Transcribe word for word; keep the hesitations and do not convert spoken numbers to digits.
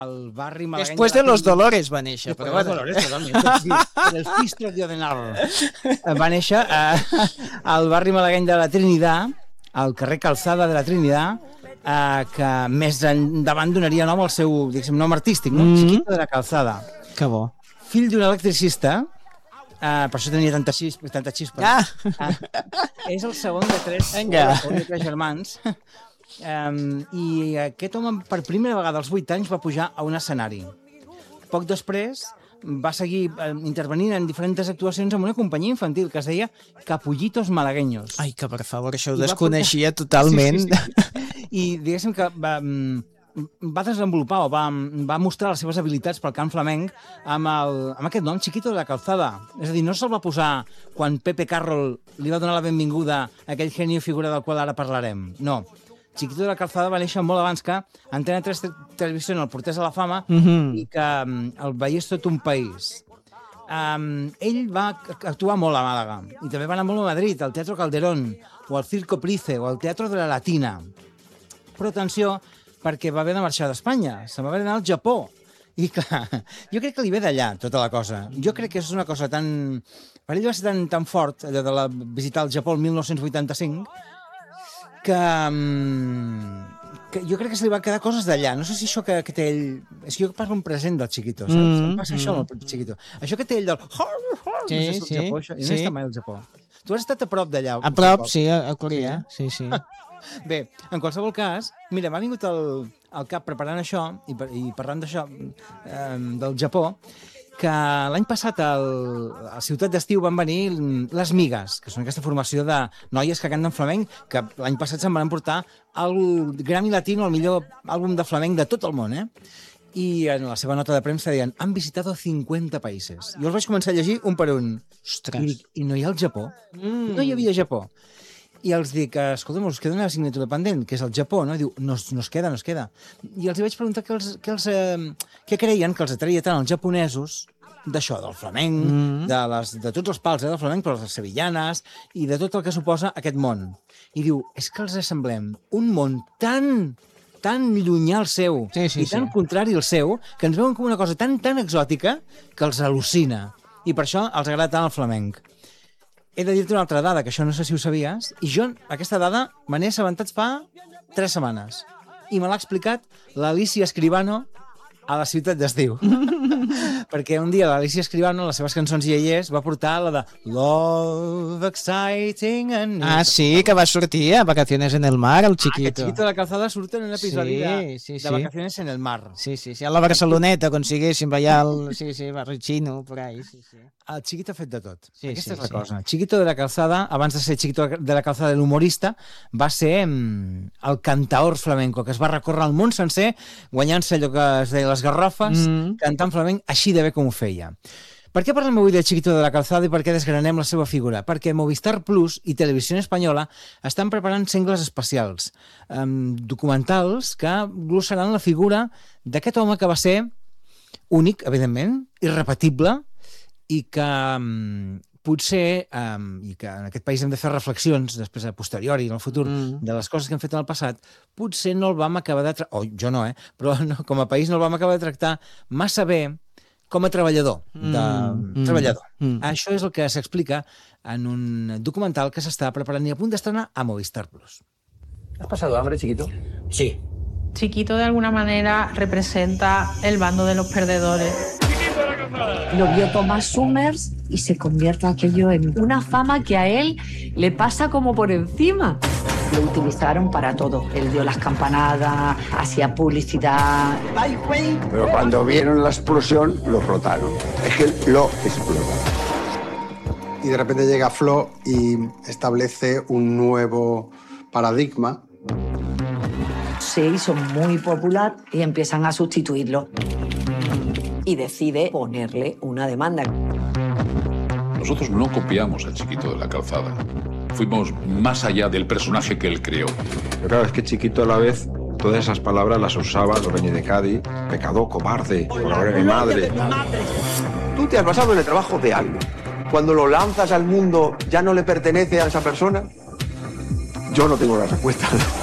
al barri malagueny... Després de Los Dolores va néixer. Després de Los Dolores, totalment. El Fistro Diodenar. Va néixer eh, al barri malagueny de la Trinitat, al carrer Calçada de la Trinitat, eh, que més endavant donaria nom al seu, diguéssim, nom artístic, no? Mm -hmm. Chiquito de la Calzada. Que bo. Fill d'un electricista, eh, per això tenia tanta xispa, tanta xispa. Ah. Eh, és el segon de tres, Vinga. segon de tres germans. Um, I aquest home, per primera vegada als vuit anys, va pujar a un escenari. Poc després va seguir eh, intervenint en diferents actuacions amb una companyia infantil que es deia Capullitos Malagueños. Ai, que per favor, això ho I va desconeixia portar... totalment. Sí, sí, sí. I diguéssim que va, va desenvolupar o va, va mostrar les seves habilitats pel cant flamenc amb, el, amb aquest nom, Chiquito de la Calzada. És a dir, no se'l va posar quan Pepe Carroll li va donar la benvinguda a aquell genio figura del qual ara parlarem. No. Chiquito de la Calzada va néixer molt abans que Antena tres Televisió el portés a la fama Mm -hmm. i que um, el veiés tot un país. Um, ell va actuar molt a Màlaga i també va anar molt a Madrid, al Teatro Calderón o al Circo Price o al Teatro de la Latina. Però atenció, perquè va haver de marxar d'Espanya, se va haver d'anar al Japó. I clar, jo crec que li ve d'allà tota la cosa. Jo crec que és una cosa tan... Per ell va ser tan, tan fort, allò de la, visitar el Japó el mil nou-cents vuitanta-cinc, que, que jo crec que se li van quedar coses d'allà. No sé si això que, que té ell... És que jo parlo en present del Chiquito, saps? Mm, em passa mm. això amb el Chiquito. Això que té ell del... Sí, no sé si sí, Japó, això. I no sí. he estat mai al Japó. Tu has estat a prop d'allà. A prop, sí, a, a Corea. Sí, sí. Bé, en qualsevol cas, mira, m'ha vingut al, al cap preparant això i, i parlant d'això, eh, del Japó, que l'any passat al, a Ciutat d'Estiu van venir les Migues, que són aquesta formació de noies que canten flamenc, que l'any passat se'n van emportar el Grammy Latino, el millor àlbum de flamenc de tot el món, eh? I en la seva nota de premsa deien han visitado cincuenta países. Jo els vaig començar a llegir un per un. Ostres. I dic, i no hi ha el Japó? Mm. No hi havia Japó. I els dic, escolta'm, us queda una assignatura pendent, que és el Japó, no? I diu, no, no es queda, no es queda. I els hi vaig preguntar què, els, què, els, eh, què creien que els atreia tant els japonesos d'això, del flamenc, mm. de, les, de tots els pals eh, del flamenc, però les sevillanes, i de tot el que suposa aquest món. I diu, és que els assemblem un món tan tan llunyà al seu sí, sí, i tan sí. contrari al seu, que ens veuen com una cosa tan, tan exòtica que els al·lucina. I per això els agrada tant el flamenc. He de dir-te una altra dada, que això no sé si ho sabies, i jo aquesta dada me n'he assabentat fa tres setmanes. I me l'ha explicat l'Alicia Escribano a la Ciutat d'Estiu. Perquè un dia l'Alicia Escribano, les seves cançons iaiers, va portar la de Love Exciting and... Ah, sí, que va sortir a Vacaciones en el Mar, el Chiquito. Ah, que Chiquito de la Calzada surt en un episodi sí, de, sí, de sí. Vacaciones en el Mar. Sí, sí, sí, a la Barceloneta consiguéssim allà el... Sí, sí, Barricino, por ahí, sí, sí. El Chiquito ha fet de tot. Sí, Aquesta sí, és la sí. cosa. Chiquito de la Calzada, abans de ser Chiquito de la Calzada l'humorista, va ser mm, el cantaor flamenco, que es va recórrer al món sencer, guanyant-se allò que es deia les garrofes, mm. cantant flamenc així de bé com ho feia. Per què parlem avui de Chiquito de la Calzada i per què desgranem la seva figura? Perquè Movistar Plus i Televisió Espanyola estan preparant sengles especials, eh, documentals que glossaran la figura d'aquest home que va ser únic, evidentment, irrepetible, i que um, potser, um, i que en aquest país hem de fer reflexions després a posteriori, en el futur, mm. de les coses que hem fet en el passat, potser no el vam acabar de tractar, o oh, jo no, eh? Però no, com a país no el vam acabar de tractar massa bé com a treballador. De, mm. treballador. Mm. Això és el que s'explica en un documental que s'està preparant i a punt d'estrenar a Movistar Plus. ¿Has pasado hambre, Chiquito? Sí. Chiquito de alguna manera representa el bando de los perdedores. Lo vio Thomas Summers y se convierte aquello en una fama que a él le pasa como por encima. Lo utilizaron para todo. Él dio las campanadas, hacía publicidad. Pero cuando vieron la explosión, lo explotaron. Es que lo explotaron. Y de repente llega Flo y establece un nuevo paradigma. Se hizo muy popular y empiezan a sustituirlo. Y decide ponerle una demanda. Nosotros no copiamos al Chiquito de la Calzada. Fuimos más allá del personaje que él creó. Pero claro, es que Chiquito a la vez, todas esas palabras las usaba Loreñi de Cádiz, pecador, cobarde, por mi madre. Tú te has basado en el trabajo de alguien. Cuando lo lanzas al mundo, ¿ya no le pertenece a esa persona? Yo no tengo la respuesta.